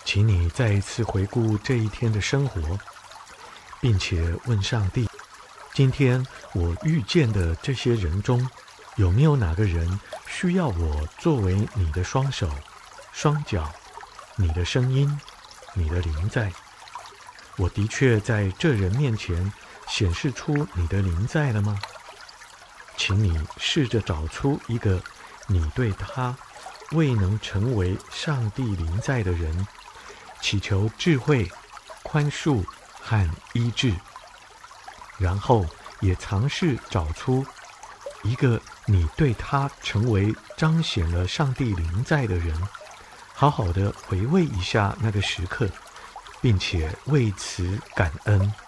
请你再一次回顾这一天的生活，并且问上帝：今天我遇见的这些人中，有没有哪个人需要我作为你的双手、双脚、你的声音、你的临在？我的确在这人面前显示出你的临在了吗？请你试着找出一个你对他未能成为上帝临在的人，祈求智慧、宽恕和医治，然后也尝试找出一个你对他成为彰显了上帝临在的人，好好的回味一下那个时刻，并且为此感恩。